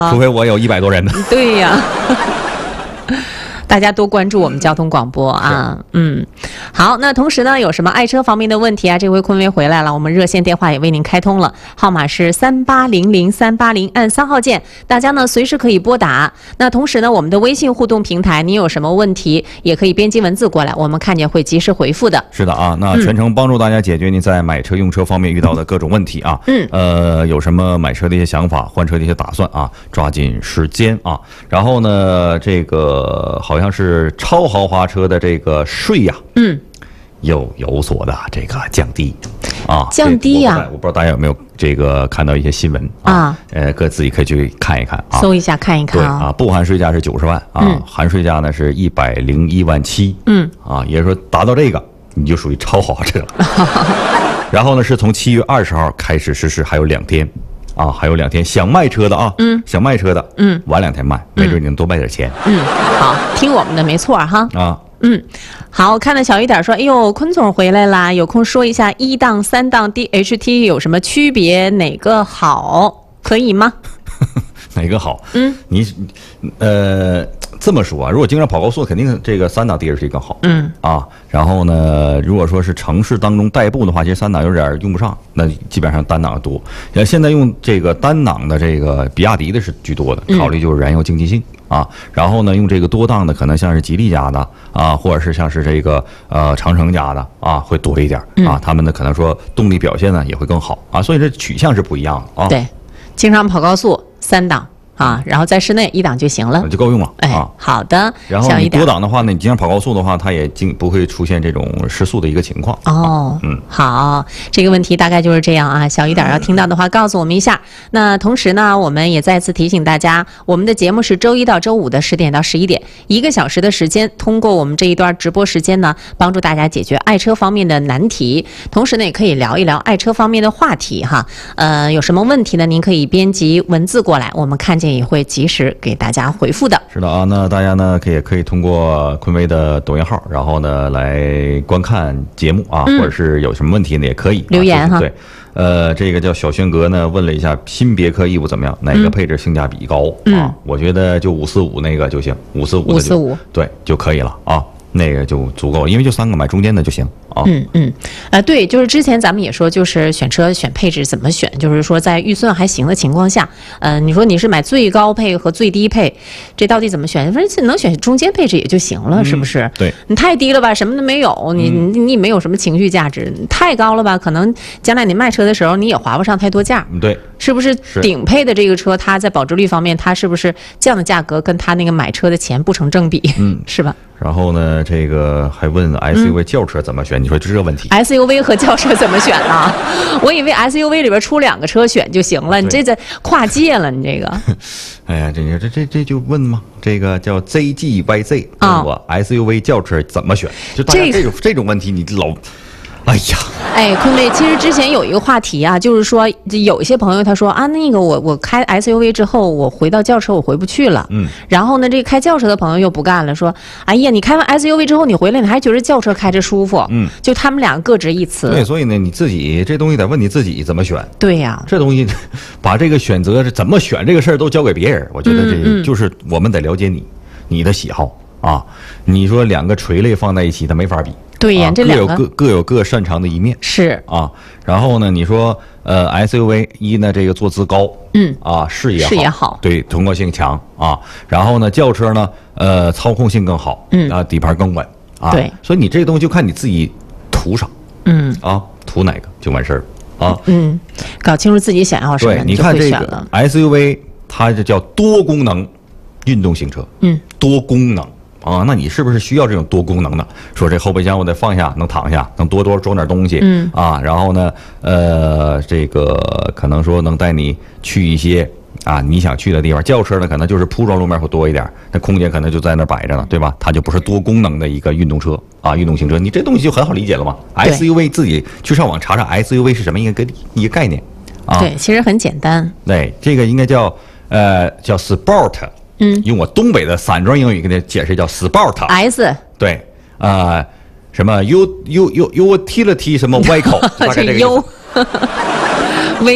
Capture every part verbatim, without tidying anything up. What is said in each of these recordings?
除非我有一百多人呢。 对呀。大家多关注我们交通广播啊，嗯，好，那同时呢，有什么爱车方面的问题啊？这回坤威回来了，我们热线电话也为您开通了，号码是三八零零三八零，按三号键，大家呢随时可以拨打。那同时呢，我们的微信互动平台，你有什么问题也可以编辑文字过来，我们看见会及时回复的。 是的啊，那全程帮助大家解决您在买车用车方面遇到的各种问题啊， 嗯， 呃，有什么买车的一些想法，换车的一些打算啊，抓紧时间啊。然后呢，这个好像是超豪华车的这个税呀、啊， 嗯， 又有所的这个降低啊， 降低呀、啊， 我不知道大家有没有这个看到一些新闻啊，啊呃，各自己可以去看一看啊， 搜一下看一看啊， 对啊，不含税价是九十万啊，嗯、含税价呢是一百零一万七， 嗯， 啊，也就是说达到这个你就属于超豪华车了。然后呢，是从七月二十号开始实施，还有两天。啊，还有两天，想卖车的啊， 嗯， 想卖车的， 嗯， 晚两天卖，没准你能多卖点钱。 嗯，好，听我们的没错哈。 啊， 嗯，好，看到小雨点说，哎呦，坤总回来啦，有空说一下一档、三档 D H T 有什么区别，哪个好，可以吗？ 哪个好？ 嗯， 你呃这么说啊，如果经常跑高速，肯定这个三档 D H T 更好。 嗯啊，然后呢，如果说是城市当中代步的话，其实三档有点用不上，那基本上单档多。像现在用这个单档的这个比亚迪的是居多的，考虑就是燃油经济性、嗯、啊。然后呢，用这个多档的可能像是吉利家的啊，或者是像是这个呃长城家的啊，会多一点啊。他们呢可能说动力表现呢也会更好啊，所以这取向是不一样的啊。 对，经常跑高速三档。啊，然后在室内一档就行了， 就够用了。 哎， 啊、 好的。 然后你多档的话呢，你经常跑高速的话，它也经不会出现这种失速的一个情况。 哦， 嗯， 好，这个问题大概就是这样啊。小一点要听到的话，告诉我们一下。那同时呢，我们也再次提醒大家，我们的节目是周一到周五的十点到十一点，一个小时的时间，通过我们这一段直播时间呢，帮助大家解决爱车方面的难题，同时呢，也可以聊一聊爱车方面的话题哈。呃，有什么问题呢？您可以编辑文字过来，我们看见也会及时给大家回复的。 是的啊，那大家呢可以可以通过坤威的抖音号，然后呢来观看节目啊，嗯、或者是有什么问题呢也可以、啊、 留言哈。 对，呃，这个叫小轩哥呢问了一下新别克 E 五怎么样，哪个配置性价比高、 嗯、 啊？我觉得就五四五那个就行，五四五五四五对就可以了啊。那个就足够，因为就三个买中间的就行啊。 嗯嗯，呃，对，就是之前咱们也说，就是选车选配置怎么选，就是说在预算还行的情况下，呃，你说你是买最高配和最低配，这到底怎么选？反正能选中间配置也就行了，嗯、是不是？ 对， 你太低了吧，什么都没有，你你你没有什么情绪价值；太高了吧，可能将来你卖车的时候你也划不上太多价。 对， 是不是顶配的这个车，它在保值率方面，它是不是这样的价格跟它那个买车的钱不成正比？ 嗯， 是吧？ 然后呢，这个还问 S U V 轿车怎么选？嗯、你说就这个问题 ？S U V 和轿车怎么选呢？我以为 S U V 里边出两个车选就行了，你这在跨界了，你这个。 哎呀，这这这这就问嘛，这个叫 Z G Y Z 问我 S U V 轿车怎么选？就大家这种这种问题，你老。哎呀， 哎，坤威，其实之前有一个话题啊，就是说有一些朋友他说啊，那个我我开 S U V 之后，我回到轿车我回不去了， 嗯， 然后呢，这个开轿车的朋友又不干了，说，哎呀，你开完 S U V 之后你回来你还觉得轿车开着舒服， 嗯， 就他们俩各执一词。 对，所以呢，你自己这东西得问你自己怎么选。 对呀、啊， 这东西把这个选择怎么选这个事儿都交给别人，我觉得这就是我们得了解你，嗯嗯你的喜好啊。你说两个垂类放在一起，它没法比。 对呀、啊，这两个各有各各有各擅长的一面是啊。然后呢，你说呃 S U V 一呢这个坐姿高， 嗯啊视野好， 视野好， 对通过性强啊。然后呢轿车呢呃操控性更好， 嗯啊底盘更稳啊。 对， 所以你这个东西就看你自己图啥， 嗯啊图哪个就完事儿啊。 嗯，搞清楚自己想要什么， 对，你看这个 S U V 它这叫多功能运动型车， 嗯， 多功能。啊，那你是不是需要这种多功能的？说这后备箱我得放下，能躺下，能多多装点东西， 嗯啊，然后呢，呃，这个可能说能带你去一些啊你想去的地方。轿车呢，可能就是铺装路面会多一点，那空间可能就在那摆着呢，对吧？它就不是多功能的一个运动车啊，运动型车，你这东西就很好理解了嘛。S U V 自己去上网查查 S U V 是什么一个一个概念啊？ 对，其实很简单。 对，这个应该叫呃叫 Sport。 嗯， 用我东北的散装英语给你解释叫 sport S 对啊、呃，什么 u u u utility 什么 vehicle 这 U V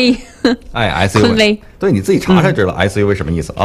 哎，S U V， 坤威， 对，你自己查查知道 S U V 什么意思啊？